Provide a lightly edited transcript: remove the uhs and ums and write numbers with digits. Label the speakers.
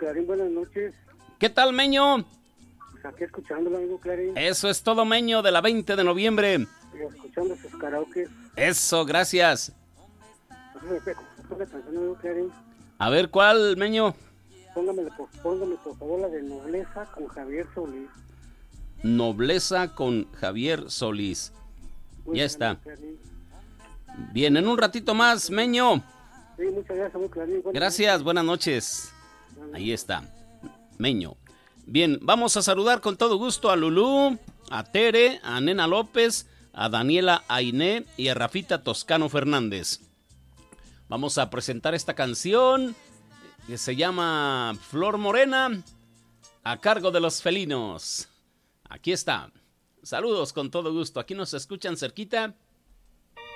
Speaker 1: Clarín, buenas noches.
Speaker 2: ¿Qué tal, Meño?
Speaker 1: Pues aquí escuchándolo, amigo Clarín.
Speaker 2: Eso es todo, Meño, de la 20 de noviembre.
Speaker 1: Y escuchando sus karaoke.
Speaker 2: Eso, gracias.
Speaker 1: Póngame canción, amigo Clarín.
Speaker 2: A ver, ¿cuál, Meño?
Speaker 1: Póngame por favor la de Nobleza con Javier Solís.
Speaker 2: Nobleza con Javier Solís.
Speaker 1: Muy
Speaker 2: Ya
Speaker 1: bien,
Speaker 2: está.
Speaker 1: amigo Clarín.
Speaker 2: Bien, en un ratito más, Meño.
Speaker 1: Sí, muchas gracias, amigo Clarín.
Speaker 2: Gracias, buenas noches. Ahí está, Meño. Bien, vamos a saludar con todo gusto a Lulú, a Tere, a Nena López, a Daniela Ainé y a Rafita Toscano Fernández. Vamos a presentar esta canción que se llama Flor Morena, a cargo de Los Felinos. Aquí está. Saludos con todo gusto. Aquí nos escuchan cerquita.